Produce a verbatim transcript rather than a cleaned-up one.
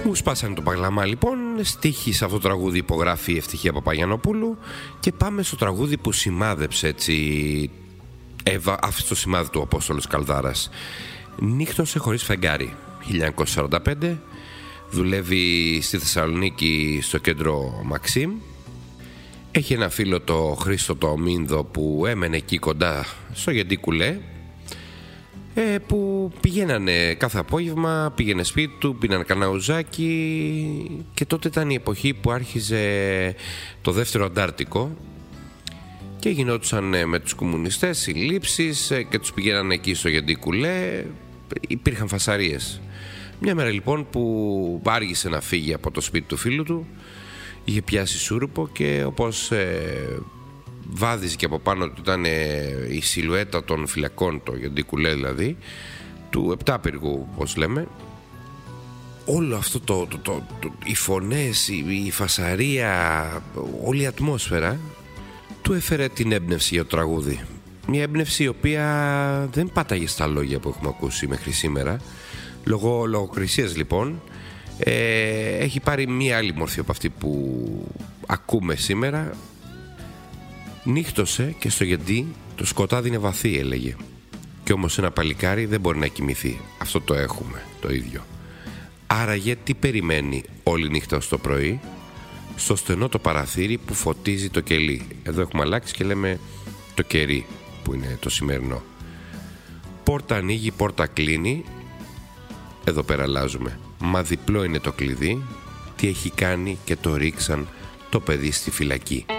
Μου σπάσανε το παγλαμά λοιπόν. Στίχη σε αυτό το τραγούδι υπογράφει η Ευτυχία Παπαγιαννοπούλου. Και πάμε στο τραγούδι που σημάδεψε έτσι, έβα, άφησε το σημάδι του ο Απόστολος Καλδάρας. Νύχτωσε χωρίς φεγγάρι, χίλια εννιακόσια σαράντα πέντε. Δουλεύει στη Θεσσαλονίκη στο κέντρο Μαξίμ. Έχει ένα φίλο, το Χρήστο το Ομίνδο, που έμενε εκεί κοντά στο Γεντή Κουλέ, ε, που πηγαίνανε κάθε απόγευμα, πήγαινε σπίτι του, πίνανε κανένα ουζάκι. Και τότε ήταν η εποχή που άρχιζε το δεύτερο Αντάρτικο και γινόντουσαν με τους κομμουνιστές συλλήψεις και τους πηγαίνανε εκεί στο Γεντή Κουλέ. Υπήρχαν φασαρίες. Μια μέρα λοιπόν που άργησε να φύγει από το σπίτι του φίλου του, είχε πιάσει σούρουπο και όπως ε, βάδιζε και από πάνω του ήταν ε, η σιλουέτα των φυλακών, το Γεντή Κουλέ δηλαδή, του επτάπυργου όπως λέμε, όλο αυτό το, το, το, το οι φωνές, η, η φασαρία, όλη η ατμόσφαιρα του έφερε την έμπνευση για το τραγούδι. Μια έμπνευση η οποία δεν πάταγε στα λόγια που έχουμε ακούσει μέχρι σήμερα. Λόγω λογοκρισίας λοιπόν ε, έχει πάρει μία άλλη μορφή από αυτή που ακούμε σήμερα. Νύχτωσε και στο Γεντή το σκοτάδι είναι βαθύ, έλεγε. Κι όμως ένα παλικάρι δεν μπορεί να κοιμηθεί. Αυτό το έχουμε το ίδιο. Άραγε τι περιμένει όλη νύχτα ως το πρωί? Στο στενό το παραθύρι που φωτίζει το κελί. Εδώ έχουμε αλλάξει και λέμε το κερί, που είναι το σημερινό. Πόρτα ανοίγει, πόρτα κλείνει. Εδώ πέρα αλλάζουμε. Μα διπλό είναι το κλειδί. Τι έχει κάνει και το ρίξαν το παιδί στη φυλακή.